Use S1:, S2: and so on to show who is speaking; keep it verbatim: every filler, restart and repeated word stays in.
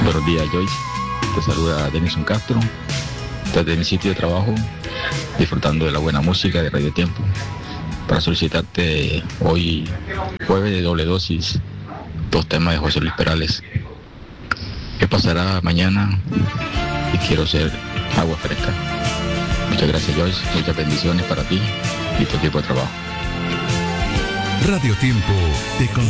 S1: Buenos días, Joyce. Te saluda Denison Castro, desde mi sitio de trabajo, disfrutando de la buena música de Radio Tiempo, para solicitarte hoy, jueves de doble dosis, dos temas de José Luis Perales. ¿Qué pasará mañana? Y quiero ser agua fresca. Muchas gracias, Joyce. Muchas bendiciones para ti y tu equipo de trabajo.
S2: Radio Tiempo te con